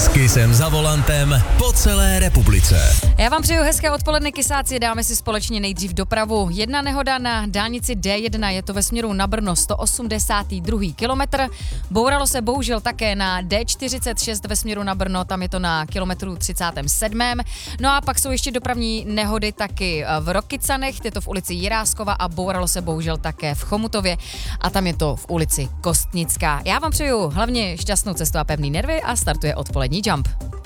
Kysem za volantem po celé republice. Já vám přeju hezké odpoledne, kysáci, dáme si společně nejdřív dopravu. Jedna nehoda na dálnici D1, je to ve směru na Brno, 182. kilometr. Bouralo se bohužel také na D46 ve směru na Brno, tam je to na kilometru 37. No a pak jsou ještě dopravní nehody taky v Rokycanech, je to v ulici Jiráskova a bouralo se bohužel také v Chomutově a tam je to v ulici Kostnická. Já vám přeju hlavně šťastnou cestu a pevný nervy a startuje odpolední Jump.